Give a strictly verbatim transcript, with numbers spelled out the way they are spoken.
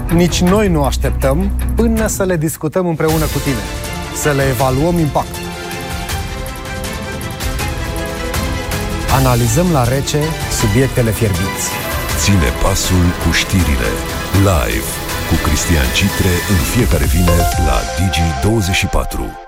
Nici noi nu așteptăm până să le discutăm împreună cu tine, să le evaluăm impactul. Analizăm la rece subiectele fierbinți. Ține pasul cu știrile. Live cu Cristian Citre în fiecare vineri la Digi douăzeci și patru.